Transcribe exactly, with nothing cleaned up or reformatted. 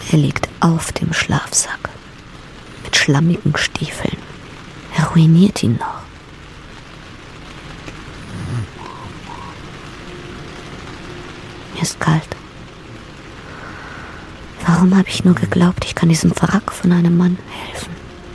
Er liegt auf dem Schlafsack. Mit schlammigen Stiefeln. Er ruiniert ihn noch. Mir ist kalt. Warum habe ich nur geglaubt, ich kann diesem Wrack von einem Mann helfen?